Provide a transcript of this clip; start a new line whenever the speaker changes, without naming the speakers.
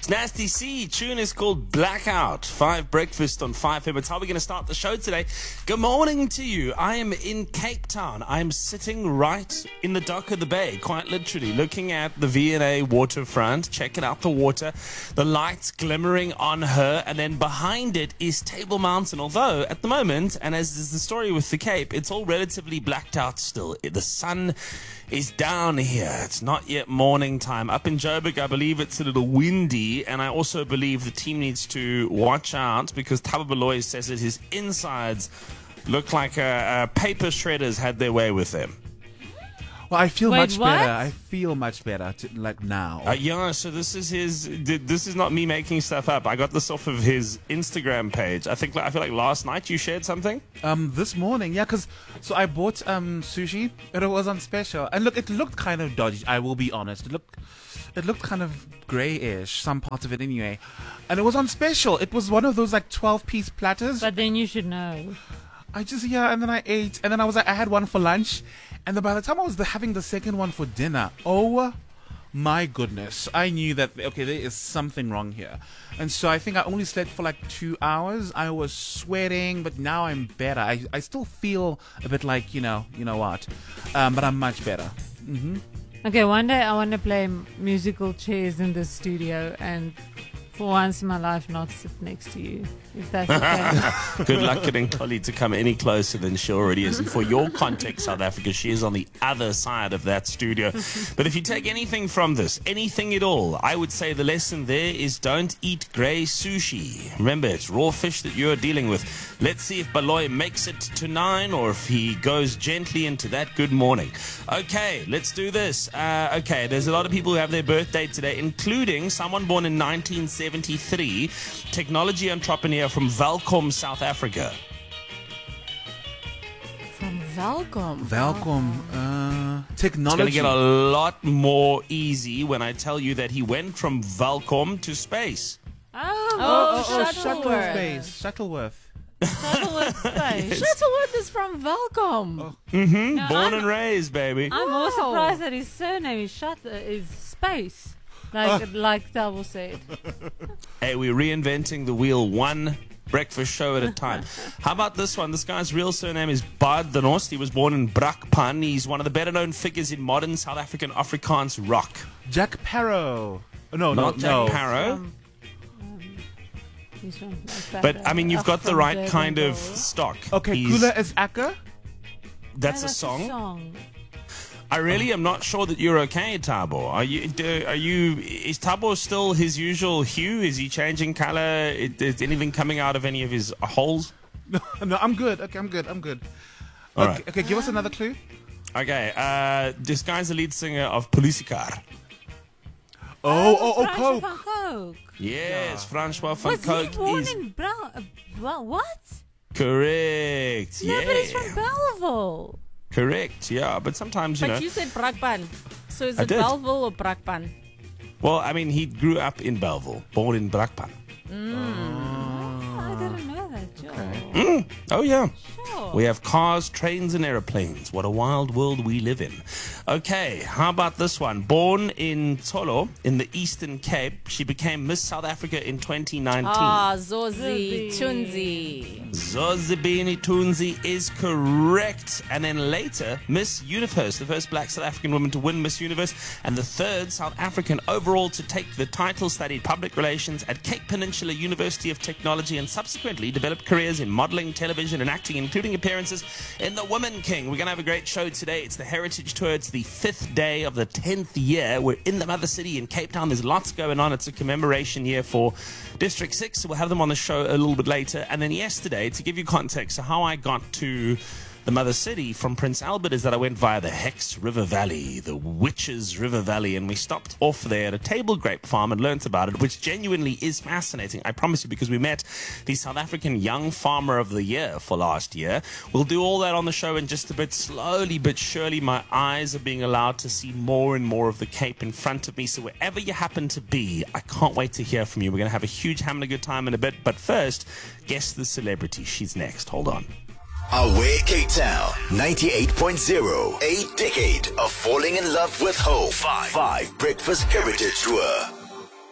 It's Nasty C. Tune is called Blackout. 5 Breakfast on 5FM. It's how we're going to start the show today. Good morning to you. I am in Cape Town. I'm sitting right in the dock of the bay, quite literally, looking at the V&A waterfront, checking out the water, the lights glimmering on her, and then behind it is Table Mountain. Although, at the moment, and as is the story with the Cape, it's all relatively blacked out still. The sun is down here. It's not yet morning time. Up in Joburg, I believe it's a little windy, and I also believe the team needs to watch out because Thabo Baloyi says that his insides look like paper shredders had their way with them.
Well, I feel much
what?
better. I feel much better now.
Yeah, so this is not me making stuff up. I got this off of his Instagram page. I feel like last night you shared something.
This morning, yeah, so I bought sushi and it was on special. And look, it looked kind of dodgy, I will be honest. It looked kind of grayish, some parts of it anyway. And it was on special. It was one of those like 12-piece platters.
But then you should know.
And then I ate, and then I had one for lunch, and then by the time I was having the second one for dinner, oh my goodness, I knew that, okay, there is something wrong here. And so I think I only slept for like 2 hours. I was sweating, but now I'm better. I still feel a bit like, you know what, but I'm much better. Mm-hmm.
Okay, one day I want to play musical chairs in the studio and for once in my life not sit next to you, if that's okay.
Good luck getting Collie to come any closer than she already is. And for your context, South Africa, she is on the other side of that studio. But if you take anything from this, anything at all, I would say the lesson there is don't eat grey sushi. Remember, it's raw fish that you're dealing with. Let's see if Baloyi makes it to 9 or if he goes gently into that good morning. Okay, let's do this. Okay, there's a lot of people who have their birthday today, including someone born in 1973, technology entrepreneur from Valcom, South Africa.
From Valcom?
Technology.
It's going to get a lot more easy when I tell you that he went from Valcom to space.
Shuttleworth.
Shuttleworth.
Shuttleworth space.
Shuttleworth is from Valcom.
No,
Born and raised, baby.
I'm more surprised that his surname is Space. Like Double said.
Hey, we're reinventing the wheel one breakfast show at a time. How about this one? This guy's real surname is Bart de Norst. He was born in Brakpan. He's one of the better-known figures in modern South African Afrikaans rock.
Jack Parow.
Not Jack Parow.
He's from like
But, I mean, you've got the right kind of stock.
Okay, Kula is Acker.
That's a song. I really am not sure that you're okay, Thabo. Is Thabo still his usual hue? Is he changing color? Is anything coming out of any of his holes?
No, I'm good. Okay, I'm good.
All
Okay,
right.
okay, give us another clue.
Okay, this guy's the lead singer of Polisikar.
Francois
Coke.
van Coke.
Yes, Francois van
Was
Coke
he born
is
in what?
correct.
No,
Yeah,
but he's from Belleville.
correct. Yeah, but sometimes
But you said Brakpan. So is
I
it
did.
Belleville or Brakpan?
Well, I mean, he grew up in Belleville, born in Brakpan.
I didn't know that, Joe.
Oh yeah.
Sure.
We have cars, trains, and aeroplanes. What a wild world we live in. Okay, how about this one? Born in Tolo, in the Eastern Cape, she became Miss South Africa in 2019.
Zozi Tunzi.
Zozibini Tunzi is correct. And then later, Miss Universe, the first black South African woman to win Miss Universe, and the third South African overall to take the title, studied public relations at Cape Peninsula University of Technology, and subsequently developed careers in modeling, television, and acting, including appearances in The Woman King. We're going to have a great show today. It's the Heritage Tour. It's the 5th day of the 10th year. We're in the Mother City in Cape Town. There's lots going on. It's a commemoration year for District 6, so we'll have them on the show a little bit later. And then yesterday, to give you context, so how I got to the Mother City from Prince Albert is that I went via the Hex River Valley, the Witches River Valley, and we stopped off there at a table grape farm and learnt about it, which genuinely is fascinating, I promise you, because we met the South African Young Farmer of the Year for last year. We'll do all that on the show in just a bit. Slowly but surely, my eyes are being allowed to see more and more of the Cape in front of me, so wherever you happen to be, I can't wait to hear from you. We're going to have a huge having a good time in a bit, but first, guess the celebrity. She's next. Hold on.
Aware Cape Town 98.0, a decade of falling in love with home. 5 Breakfast Heritage Tour.